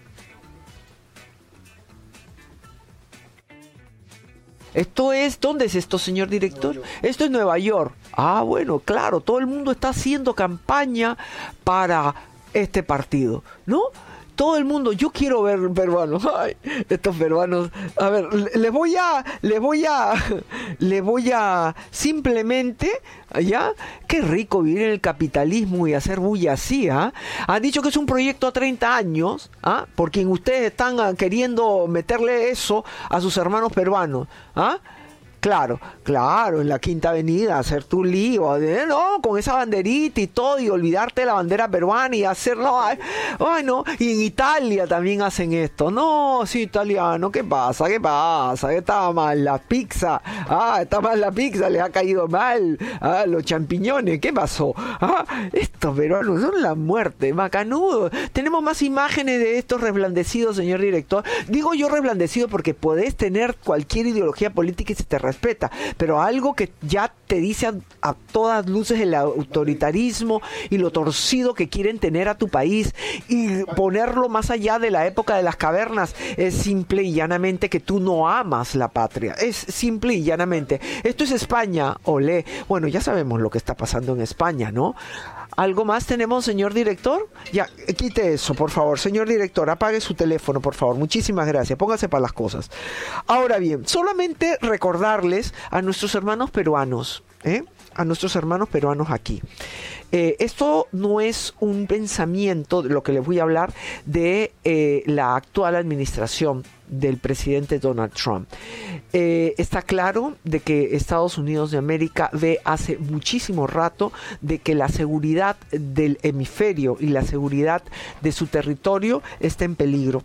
Esto es, ¿dónde es esto, señor director? Esto es Nueva York. Ah, bueno, claro, todo el mundo está haciendo campaña para este partido, ¿no? Todo el mundo, yo quiero ver peruanos. Ay, estos peruanos. A ver, les voy a, les voy a, les voy a simplemente, ¿ya? Qué rico vivir en el capitalismo y hacer bulla así, ¿ah? Han dicho que es un proyecto a treinta años, ¿ah? Por quien ustedes están queriendo meterle eso a sus hermanos peruanos, ¿ah? Claro, claro, en la Quinta Avenida, hacer tu lío, ¿eh? No, con esa banderita y todo, y olvidarte de la bandera peruana y hacerlo, ay, ay, no, y en Italia también hacen esto, no, sí, italiano, ¿qué pasa? ¿Qué pasa? Está mal la pizza, ah, está mal la pizza, les ha caído mal, ah, los champiñones, ¿qué pasó? Ah, estos peruanos son la muerte, macanudos. Tenemos más imágenes de estos reblandecidos, señor director. Digo yo reblandecido porque podés tener cualquier ideología política y se te respeta, pero algo que ya te dice a, a todas luces el autoritarismo y lo torcido que quieren tener a tu país y ponerlo más allá de la época de las cavernas, es simple y llanamente que tú no amas la patria, es simple y llanamente. Esto es España, olé. Bueno, ya sabemos lo que está pasando en España, ¿no? ¿Algo más tenemos, señor director? Ya, quite eso, por favor. Señor director, apague su teléfono, por favor. Muchísimas gracias. Póngase para las cosas. Ahora bien, solamente recordarles a nuestros hermanos peruanos, ¿eh? a nuestros hermanos peruanos aquí. Eh, esto no es un pensamiento, de lo que les voy a hablar, de eh, la actual administración del presidente Donald Trump. Eh, está claro de que Estados Unidos de América ve hace muchísimo rato de que la seguridad del hemisferio y la seguridad de su territorio está en peligro.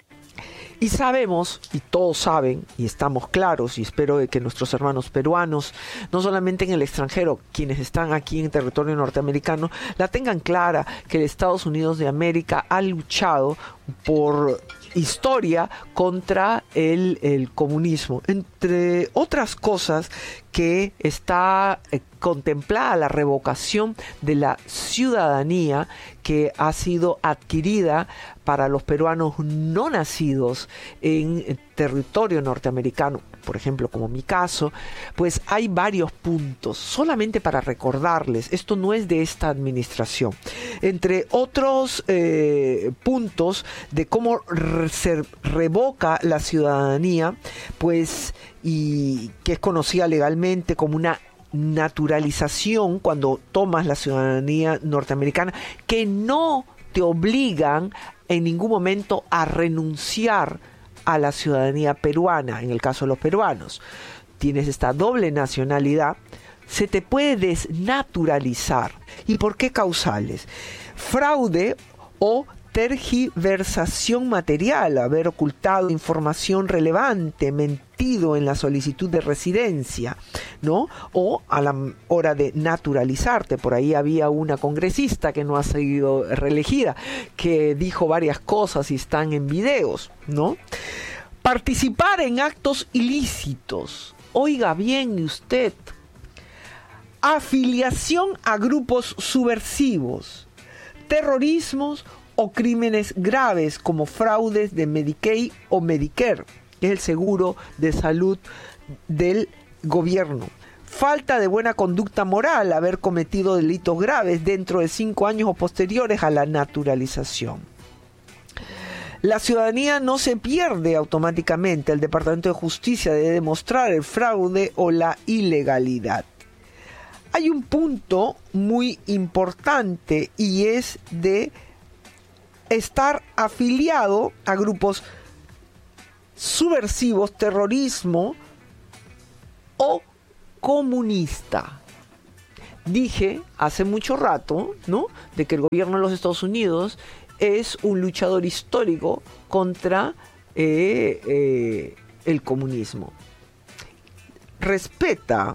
Y sabemos, y todos saben, y estamos claros, y espero de que nuestros hermanos peruanos, no solamente en el extranjero, quienes están aquí en territorio norteamericano, la tengan clara, que Estados Unidos de América ha luchado por historia contra el, el comunismo, entre otras cosas que está eh, contemplada la revocación de la ciudadanía que ha sido adquirida para los peruanos no nacidos en territorio norteamericano, por ejemplo, como mi caso. Pues hay varios puntos, solamente para recordarles, esto no es de esta administración, entre otros eh, puntos de cómo re- se revoca la ciudadanía, pues, y que es conocida legalmente como una naturalización, cuando tomas la ciudadanía norteamericana, que no te obligan en ningún momento a renunciar a la ciudadanía peruana. En el caso de los peruanos, tienes esta doble nacionalidad, se te puede desnaturalizar. ¿Y por qué causales? Fraude o tergiversación material, haber ocultado información relevante, mentido en la solicitud de residencia, ¿no? O a la hora de naturalizarte. Por ahí había una congresista que no ha sido reelegida, que dijo varias cosas y están en videos, ¿no? Participar en actos ilícitos. Oiga bien usted. Afiliación a grupos subversivos, terrorismos o crímenes graves como fraudes de Medicaid o Medicare, que es el seguro de salud del gobierno. Falta de buena conducta moral, haber cometido delitos graves dentro de cinco años o posteriores a la naturalización. La ciudadanía no se pierde automáticamente. El Departamento de Justicia debe demostrar el fraude o la ilegalidad. Hay un punto muy importante y es de estar afiliado a grupos subversivos, terrorismo o comunista. Dije hace mucho rato, ¿no?, de que el gobierno de los Estados Unidos es un luchador histórico contra eh, eh, el comunismo. Respeta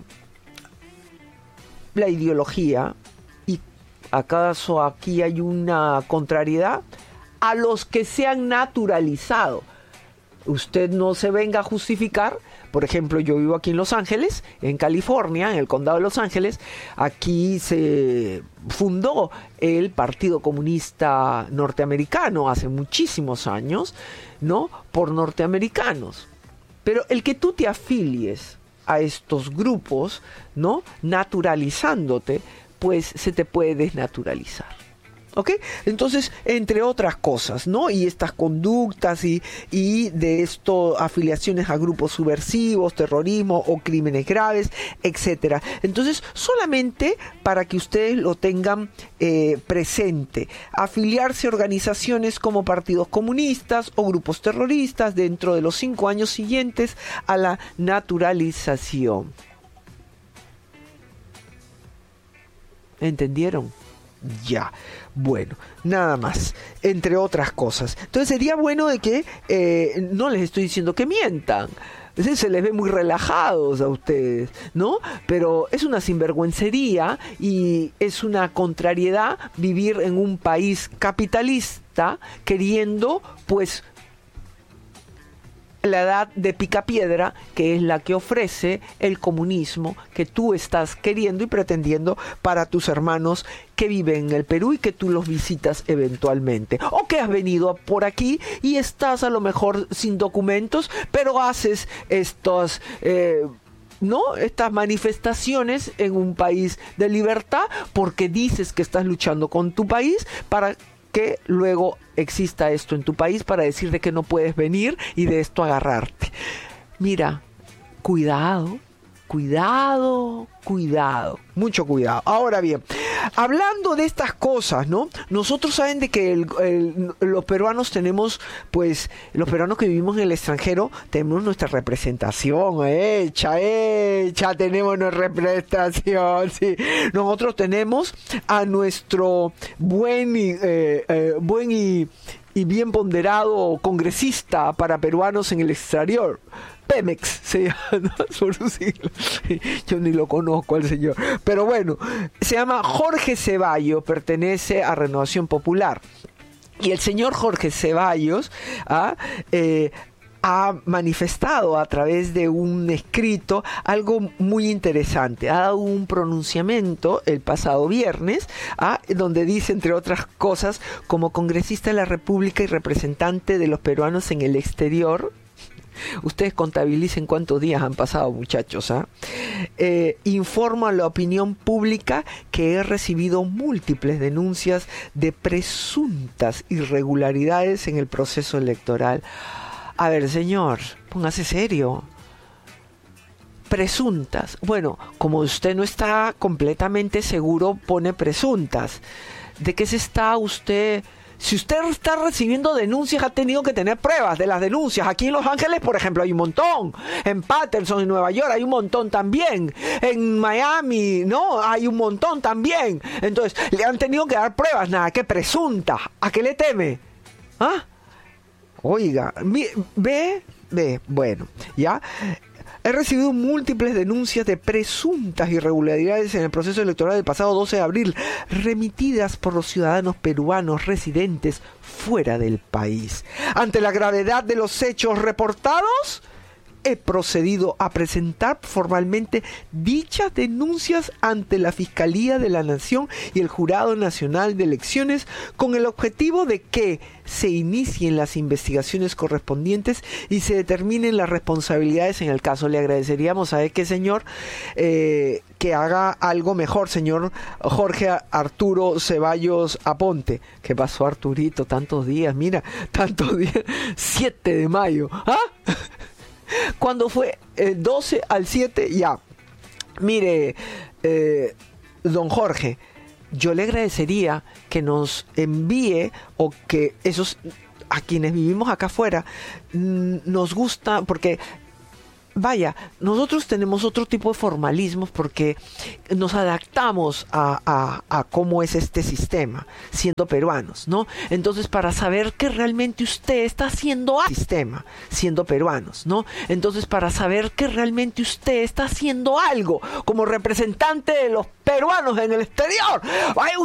la ideología, y acaso aquí hay una contrariedad, a los que se han naturalizado. Usted no se venga a justificar. Por ejemplo, yo vivo aquí en Los Ángeles, en California, en el condado de Los Ángeles. Aquí se fundó el Partido Comunista Norteamericano hace muchísimos años, ¿no?, por norteamericanos. Pero el que tú te afilies a estos grupos, ¿no?, naturalizándote, pues se te puede desnaturalizar. ¿Ok? Entonces, entre otras cosas, ¿no? Y estas conductas y, y de esto, afiliaciones a grupos subversivos, terrorismo o crímenes graves, etcétera. Entonces, solamente para que ustedes lo tengan eh, presente, afiliarse a organizaciones como partidos comunistas o grupos terroristas dentro de los cinco años siguientes a la naturalización. ¿Entendieron? Ya. Bueno, nada más, entre otras cosas. Entonces sería bueno de que, eh, no les estoy diciendo que mientan, se les ve muy relajados a ustedes, ¿no? Pero es una sinvergüencería y es una contrariedad vivir en un país capitalista queriendo, pues, la edad de picapiedra, que es la que ofrece el comunismo que tú estás queriendo y pretendiendo para tus hermanos que viven en el Perú y que tú los visitas eventualmente, o que has venido por aquí y estás a lo mejor sin documentos, pero haces estos eh, ¿no? estas manifestaciones en un país de libertad porque dices que estás luchando con tu país para que luego exista esto en tu país para decirte que no puedes venir y de esto agarrarte. Mira, cuidado, cuidado, cuidado, mucho cuidado. Ahora bien, hablando de estas cosas, ¿no? Nosotros saben de que el, el, los peruanos tenemos, pues, los peruanos que vivimos en el extranjero, tenemos nuestra representación hecha, hecha, tenemos nuestra representación, sí. Nosotros tenemos a nuestro buen y, eh, eh, buen y, y bien ponderado congresista para peruanos en el exterior. Pemex se llama, ¿no? Por un siglo. Yo ni lo conozco al señor, pero bueno, se llama Jorge Ceballos, pertenece a Renovación Popular, y el señor Jorge Ceballos ¿ah? eh, ha manifestado a través de un escrito algo muy interesante. Ha dado un pronunciamiento el pasado viernes, ¿ah? donde dice, entre otras cosas, como congresista de la República y representante de los peruanos en el exterior. Ustedes contabilicen cuántos días han pasado, muchachos. ¿eh? Eh, informo a la opinión pública que he recibido múltiples denuncias de presuntas irregularidades en el proceso electoral. A ver, señor, póngase serio. Presuntas. Bueno, como usted no está completamente seguro, pone presuntas. ¿De qué se está usted Si usted está recibiendo denuncias, ha tenido que tener pruebas de las denuncias. Aquí en Los Ángeles, por ejemplo, hay un montón. En Patterson, en Nueva York, hay un montón también. En Miami, ¿no? Hay un montón también. Entonces, le han tenido que dar pruebas, nada, que presunta. ¿A qué le teme? ¿Ah? Oiga, ve, ve, bueno, ya... He recibido múltiples denuncias de presuntas irregularidades en el proceso electoral del pasado doce de abril, remitidas por los ciudadanos peruanos residentes fuera del país. Ante la gravedad de los hechos reportados, he procedido a presentar formalmente dichas denuncias ante la Fiscalía de la Nación y el Jurado Nacional de Elecciones con el objetivo de que se inicien las investigaciones correspondientes y se determinen las responsabilidades en el caso. Le agradeceríamos a este señor eh, que haga algo mejor, señor Jorge Arturo Ceballos Aponte. ¿Qué pasó, Arturito? Tantos días, mira, tantos días, siete de mayo, ¿ah? Cuando fue el doce al siete, ya. Mire, eh, don Jorge, yo le agradecería que nos envíe, o que esos, a quienes vivimos acá afuera, nos gusta, porque... Vaya, nosotros tenemos otro tipo de formalismos porque nos adaptamos a, a, a cómo es este sistema, siendo peruanos, ¿no? Entonces, para saber que realmente usted está haciendo al sistema, siendo peruanos, ¿no? Entonces, para saber que realmente usted está haciendo algo como representante de los peruanos en el exterior,